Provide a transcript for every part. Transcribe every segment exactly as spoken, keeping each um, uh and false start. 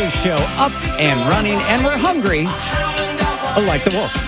Daily Show up and running, and we're hungry like the wolf.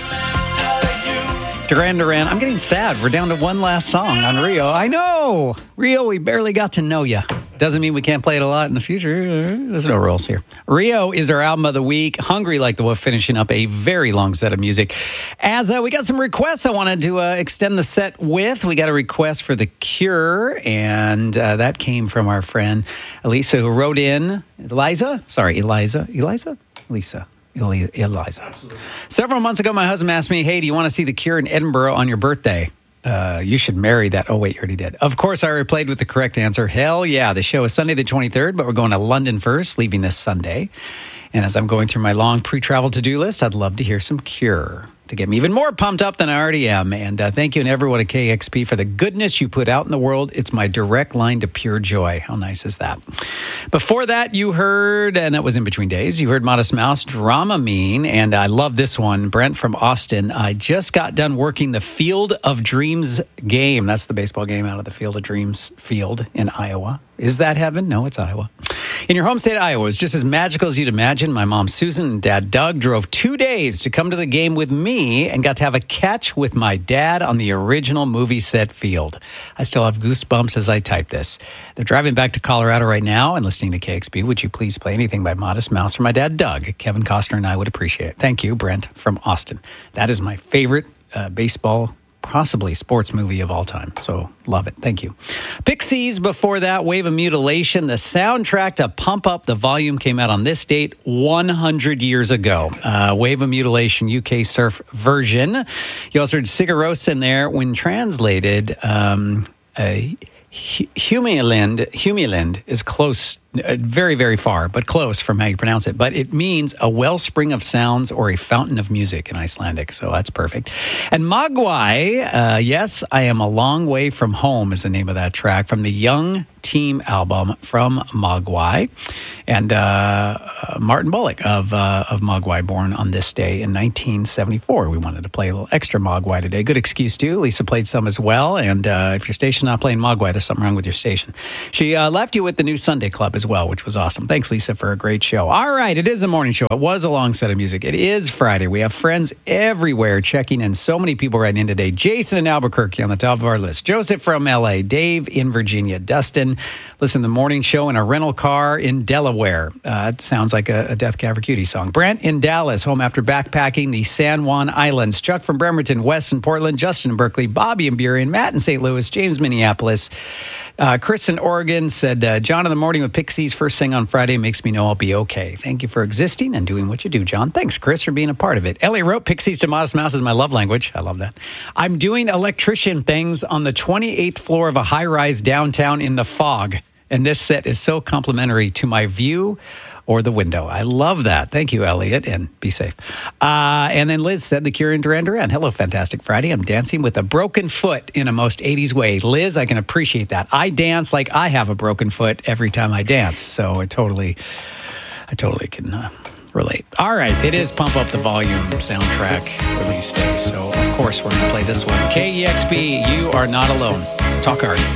Duran Duran. I'm getting sad. We're down to one last song on Rio. I know. Rio, we barely got to know ya. Doesn't mean we can't play it a lot in the future. There's no rules here. Rio is our album of the week. Hungry Like the Wolf, finishing up a very long set of music. As uh, we got some requests I wanted to uh, extend the set with. We got a request for The Cure, and uh, that came from our friend Elisa, who wrote in. Eliza? Sorry, Eliza. Eliza? Lisa. Eli- Eliza. Absolutely. Several months ago, my husband asked me, hey, do you want to see The Cure in Edinburgh on your birthday? Uh, you should marry that. Oh, wait, you already did. Of course, I replied with the correct answer. Hell yeah. The show is Sunday the twenty-third, but we're going to London first, leaving this Sunday. And as I'm going through my long pre-travel to-do list, I'd love to hear some Cure to get me even more pumped up than I already am. And uh, thank you and everyone at K X P for the goodness you put out in the world. It's my direct line to pure joy. How nice is that? Before that, you heard, and that was in between days, you heard Modest Mouse, Dramamine, and I love this one, Brent from Austin. I just got done working the Field of Dreams game. That's the baseball game out of the Field of Dreams field in Iowa. Is that heaven? No, it's Iowa. In your home state, Iowa, it's just as magical as you'd imagine. My mom, Susan, and dad, Doug, drove two days to come to the game with me and got to have a catch with my dad on the original movie set field. I still have goosebumps as I type this. They're driving back to Colorado right now and listening to K X P. Would you please play anything by Modest Mouse for my dad, Doug? Kevin Costner and I would appreciate it. Thank you, Brent from Austin. That is my favorite uh, baseball possibly sports movie of all time. So love it. Thank you. Pixies before that, Wave of Mutilation. The soundtrack to Pump Up the Volume came out on this date one hundred years ago. Uh, Wave of Mutilation, U K surf version. You also heard Sigarosa in there. When translated, um, uh, Humiland, Humiland is close, very, very far, but close from how you pronounce it. But it means a wellspring of sounds or a fountain of music in Icelandic. So that's perfect. And Mogwai, uh, yes, I Am a Long Way from Home is the name of that track from the Young Team album from Mogwai. And uh, Martin Bullock of uh, of Mogwai, born on this day in nineteen seventy-four. We wanted to play a little extra Mogwai today. Good excuse, too. Lisa played some as well. And uh, if your station's not playing Mogwai, there's something wrong with your station. She uh, left you with the new Sunday Club as well, which was awesome. Thanks, Lisa, for a great show. All right, it is a morning show. It was a long set of music. It is Friday. We have friends everywhere checking in. So many people writing in today. Jason in Albuquerque on the top of our list. Joseph from L A. Dave in Virginia. Dustin, listen to the morning show in a rental car in Delaware. Uh, it sounds like a, a Death Cab for Cutie song. Brent in Dallas, home after backpacking the San Juan Islands. Chuck from Bremerton, Wes in Portland, Justin in Berkeley, Bobby in Burien, Matt in Saint Louis, James Minneapolis. Uh, Chris in Oregon said, uh, John in the morning with Pixies first thing on Friday makes me know I'll be okay. Thank you for existing and doing what you do, John. Thanks, Chris, for being a part of it. Ellie wrote, Pixies to Modest Mouse is my love language. I love that. I'm doing electrician things on the twenty-eighth floor of a high-rise downtown in the fog. And this set is so complimentary to my view or the window. I love that. Thank you, Elliot, and be safe. Uh, and then Liz said, The Cure and Duran Duran. Hello, Fantastic Friday. I'm dancing with a broken foot in a most eighties way. Liz, I can appreciate that. I dance like I have a broken foot every time I dance. So I totally, I totally can uh, relate. All right, it is Pump Up the Volume soundtrack release day. So, of course, we're going to play this one. K E X P, you are not alone. Talk hard.